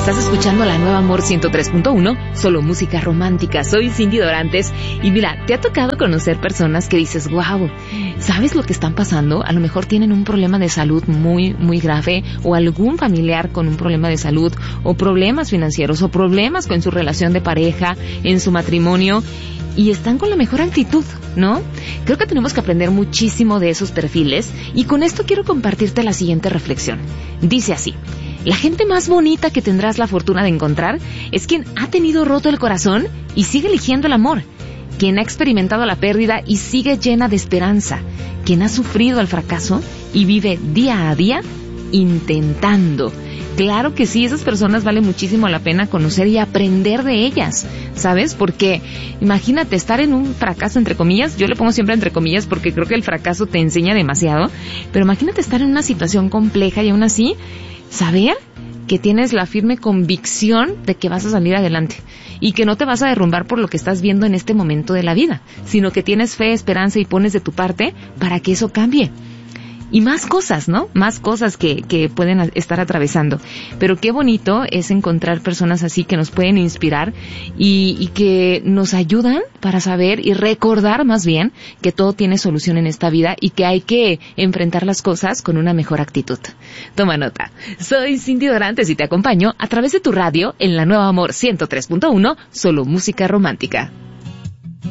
Estás escuchando La Nueva Amor 103.1, solo música romántica. Soy Cindy Dorantes y mira, ¿te ha tocado conocer personas que dices, wow, ¿sabes lo que están pasando? A lo mejor tienen un problema de salud muy, muy grave, o algún familiar con un problema de salud, o problemas financieros, o problemas con su relación de pareja, en su matrimonio, y están con la mejor actitud, ¿no? Creo que tenemos que aprender muchísimo de esos perfiles, y con esto quiero compartirte la siguiente reflexión. Dice así: la gente más bonita que tendrás la fortuna de encontrar es quien ha tenido roto el corazón y sigue eligiendo el amor, quien ha experimentado la pérdida y sigue llena de esperanza, quien ha sufrido el fracaso y vive día a día intentando. Claro que sí, esas personas vale muchísimo la pena conocer y aprender de ellas, ¿sabes? Porque imagínate estar en un fracaso, entre comillas, yo le pongo siempre entre comillas porque creo que el fracaso te enseña demasiado, pero imagínate estar en una situación compleja y aún así saber que tienes la firme convicción de que vas a salir adelante y que no te vas a derrumbar por lo que estás viendo en este momento de la vida, sino que tienes fe, esperanza y pones de tu parte para que eso cambie. Y más cosas, ¿no? Más cosas que pueden estar atravesando. Pero qué bonito es encontrar personas así que nos pueden inspirar y que nos ayudan para saber y recordar más bien que todo tiene solución en esta vida y que hay que enfrentar las cosas con una mejor actitud. Toma nota. Soy Cindy Dorantes y te acompaño a través de tu radio en La Nueva Amor 103.1, solo música romántica.